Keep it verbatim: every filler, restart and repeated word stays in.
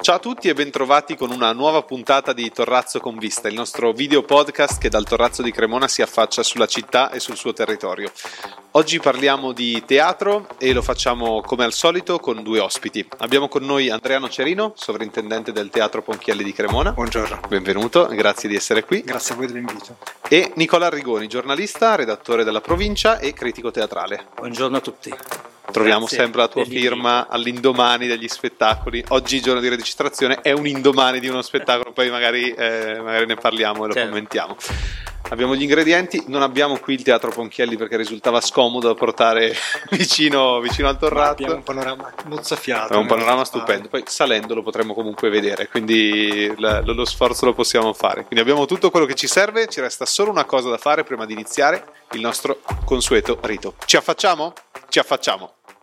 Ciao a tutti e bentrovati con una nuova puntata di Torrazzo con Vista, il nostro video podcast che dal Torrazzo di Cremona si affaccia sulla città e sul suo territorio. Oggi parliamo di teatro e lo facciamo come al solito con due ospiti. Abbiamo con noi Andrea Nocerino, sovrintendente del Teatro Ponchielli di Cremona. Buongiorno. Benvenuto, grazie di essere qui. Grazie a voi dell'invito. E Nicola Arrigoni, giornalista, redattore della Provincia e critico teatrale. Buongiorno a tutti. Troviamo Grazie sempre la tua firma all'indomani degli spettacoli. Oggi, giorno di registrazione, è un indomani di uno spettacolo, poi magari, eh, magari ne parliamo e lo certo. commentiamo. Abbiamo gli ingredienti, non abbiamo qui il Teatro Ponchielli perché risultava scomodo portare vicino, vicino al Torrazzo. Abbiamo un panorama mozzafiato. È un panorama stupendo, poi salendo lo potremo comunque vedere, quindi la, lo, lo sforzo lo possiamo fare. Quindi abbiamo tutto quello che ci serve, ci resta solo una cosa da fare prima di iniziare il nostro consueto rito. Ci affacciamo? Ci affacciamo!